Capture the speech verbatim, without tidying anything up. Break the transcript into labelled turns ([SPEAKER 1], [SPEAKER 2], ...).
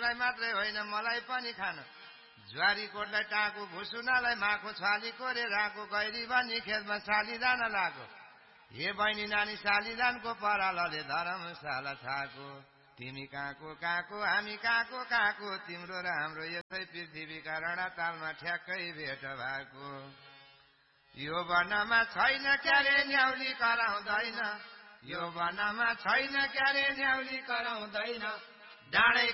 [SPEAKER 1] तिमीलाई मात्रै होइन मलाई पनि खान ज्वारी कोटलाई टाँको भुसुनालाई माखो छाली कोरे राको गैरी भनी खेतमा सालिदान लागो हे बहिनी नानी सालिदानको परालले धर्मशाला छाको तिमी कहाँको कहाँको हामी कहाँको कहाँको तिम्रो र हाम्रो यसै पृथ्वीका रणा तालमा ठ्याक्कै भेट भएको यो वनमा छैन क्यारे न्याउली कराउँदैन यो वनमा छैन क्यारे न्याउली कराउँदैन डाँडै